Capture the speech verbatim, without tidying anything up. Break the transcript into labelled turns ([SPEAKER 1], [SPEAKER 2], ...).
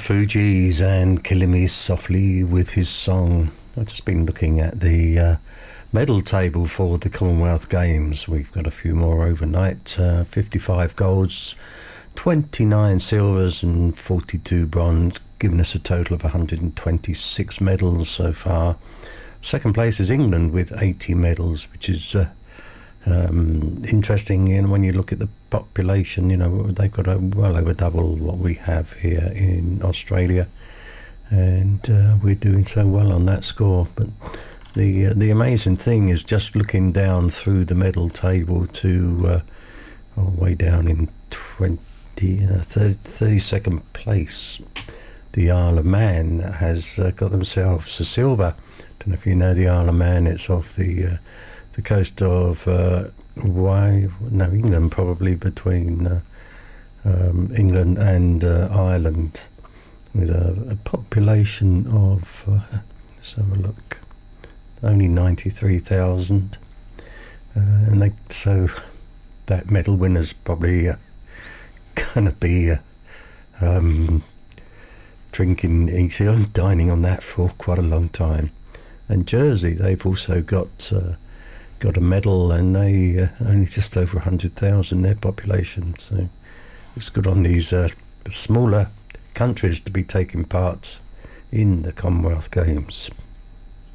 [SPEAKER 1] Fugees and Killing Me Softly with his song. I've just been looking at the uh, medal table for the Commonwealth Games. We've got a few more overnight, uh, fifty-five golds, twenty-nine silvers and forty-two bronze, giving us a total of one hundred twenty-six medals so far. Second place is England with eighty medals, which is uh, um, interesting. And when you look at the population, you know, they've got a, well over double what we have here in Australia, and uh, we're doing so well on that score. But the uh, the amazing thing is just looking down through the medal table to uh, all the way down in twenty, uh, thirty, thirty-second place. The Isle of Man has uh, got themselves a silver. Don't know if you know the Isle of Man. It's off the uh, the coast of uh, why no England, probably between uh, um, England and uh, Ireland, with a, a population of uh, let's have a look, only ninety-three thousand, uh, and they, so that medal winner's probably uh, gonna be uh, um, drinking, eating, and dining on that for quite a long time. And Jersey, they've also got uh, got a medal, and they uh, only just over one hundred thousand their population. So it's good on these uh, the smaller countries to be taking part in the Commonwealth Games.